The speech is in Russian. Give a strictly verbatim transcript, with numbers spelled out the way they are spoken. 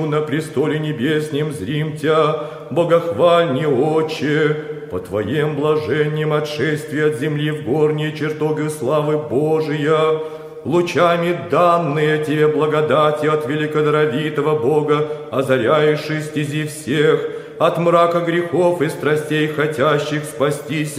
на престоле небеснем зрим Тя, богохвальни, Отче, по Твоем блаженнем отшествии от земли в горние чертоги славы Божия, лучами данные Тебе благодати от великодоровитого Бога, озаряющей стези всех, от мрака грехов и страстей, хотящих спастись